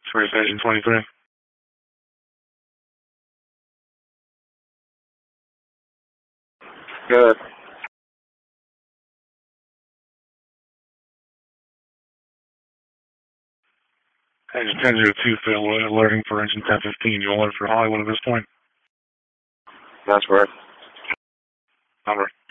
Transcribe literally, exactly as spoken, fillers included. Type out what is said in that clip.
Space Station twenty-three. Good. Engine ten oh two, fail alerting for engine ten fifteen. You alert for Hollywood at this point? That's right. Number.